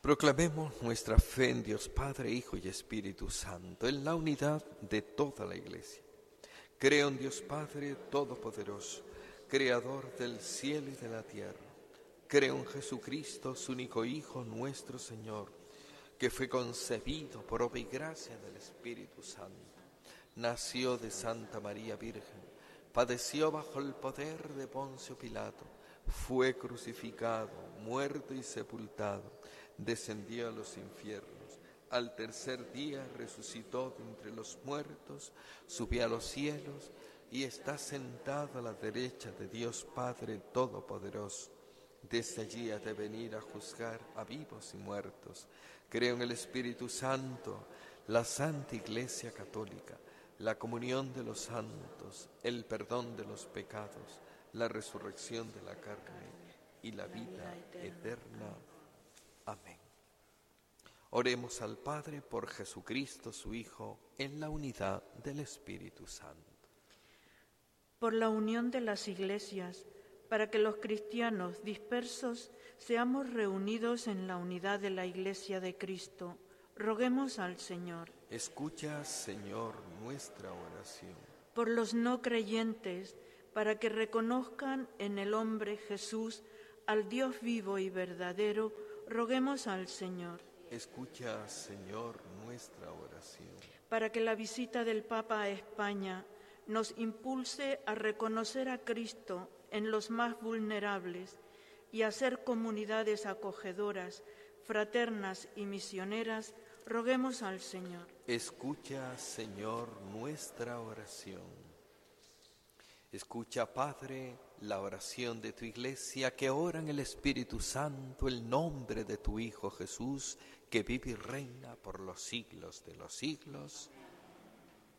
Proclamemos nuestra fe en Dios Padre, Hijo y Espíritu Santo, en la unidad de toda la Iglesia. Creo en Dios Padre Todopoderoso, Creador del cielo y de la tierra. Creo en Jesucristo, su único Hijo, nuestro Señor, que fue concebido por obra y gracia del Espíritu Santo. Nació de Santa María Virgen, padeció bajo el poder de Poncio Pilato, fue crucificado, muerto y sepultado, descendió a los infiernos, al tercer día resucitó de entre los muertos, subió a los cielos y está sentado a la derecha de Dios Padre Todopoderoso. Desde allí ha de venir a juzgar a vivos y muertos. Creo en el Espíritu Santo, la Santa Iglesia Católica, la comunión de los santos, el perdón de los pecados, la resurrección de la carne y la vida eterna. Amén. Oremos al Padre por Jesucristo, su Hijo, en la unidad del Espíritu Santo. Por la unión de las iglesias, para que los cristianos dispersos seamos reunidos en la unidad de la Iglesia de Cristo, roguemos al Señor. Escucha, Señor, nuestra oración. Por los no creyentes, para que reconozcan en el hombre Jesús al Dios vivo y verdadero, roguemos al Señor. Escucha, Señor, nuestra oración. Para que la visita del Papa a España nos impulse a reconocer a Cristo en los más vulnerables y a ser comunidades acogedoras, fraternas y misioneras, roguemos al Señor. Escucha, Señor, nuestra oración. Escucha, Padre, la oración de tu Iglesia que ora en el Espíritu Santo el nombre de tu Hijo Jesús, que vive y reina por los siglos de los siglos.